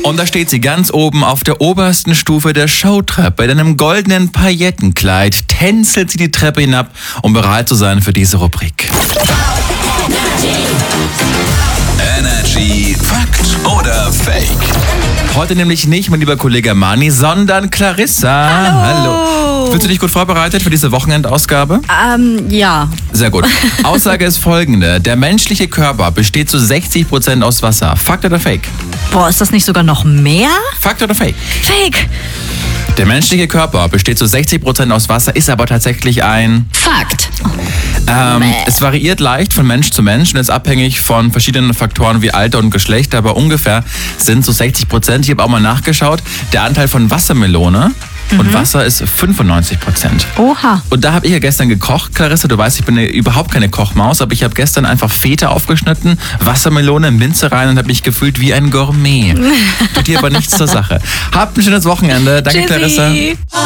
Und da steht sie ganz oben auf der obersten Stufe der Showtreppe. In einem goldenen Paillettenkleid tänzelt sie die Treppe hinab, um bereit zu sein für diese Rubrik. Energy Fakt oder Fake? Heute nämlich nicht mein lieber Kollege Mani, sondern Clarissa. Hallo. Fühlst du dich gut vorbereitet für diese Wochenendausgabe? Ja. Sehr gut. Aussage ist folgende. Der menschliche Körper besteht zu 60% aus Wasser. Fakt oder Fake? Boah, ist das nicht sogar noch mehr? Fakt oder Fake? Fake. Der menschliche Körper besteht zu 60% aus Wasser, ist aber tatsächlich ein... Fakt. Es variiert leicht von Mensch zu Mensch und ist abhängig von verschiedenen Faktoren wie Alter und Geschlecht, aber ungefähr sind so 60%. Ich habe auch mal nachgeschaut, der Anteil von Wassermelone und Wasser ist 95%. Oha. Und da habe ich ja gestern gekocht, Clarissa, du weißt, ich bin ja überhaupt keine Kochmaus, aber ich habe gestern einfach Feta aufgeschnitten, Wassermelone, Minze rein und habe mich gefühlt wie ein Gourmet. Tut dir aber nichts zur Sache. Habt ein schönes Wochenende. Danke, Tschüssi. Clarissa.